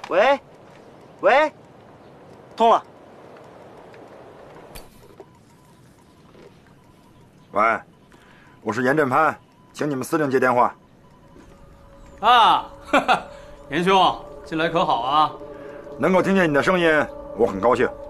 喂，喂，通了。 喂，我是严振潘，请你们司令接电话。 啊，哈哈，严兄，近来可好啊？ 能够听见你的声音，我很高兴。